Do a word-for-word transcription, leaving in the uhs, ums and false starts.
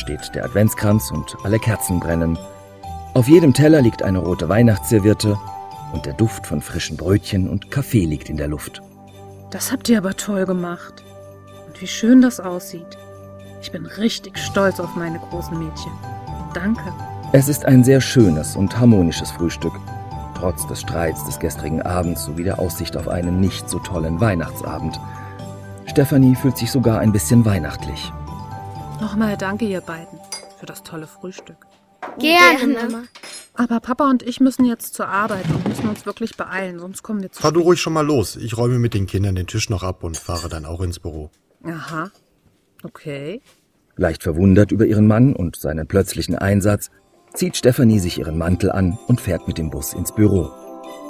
steht der Adventskranz und alle Kerzen brennen. Auf jedem Teller liegt eine rote Weihnachtsserviette und der Duft von frischen Brötchen und Kaffee liegt in der Luft. Das habt ihr aber toll gemacht. Und wie schön das aussieht. Ich bin richtig stolz auf meine großen Mädchen. Danke. Es ist ein sehr schönes und harmonisches Frühstück, trotz des Streits des gestrigen Abends sowie der Aussicht auf einen nicht so tollen Weihnachtsabend. Stefanie fühlt sich sogar ein bisschen weihnachtlich. Nochmal danke, ihr beiden, für das tolle Frühstück. Gerne, Mama. Aber Papa und ich müssen jetzt zur Arbeit und müssen uns wirklich beeilen, sonst kommen wir zu Fahr du spät. ruhig schon mal los. Ich räume mit den Kindern den Tisch noch ab und fahre dann auch ins Büro. Aha, okay. Leicht verwundert über ihren Mann und seinen plötzlichen Einsatz, zieht Stefanie sich ihren Mantel an und fährt mit dem Bus ins Büro.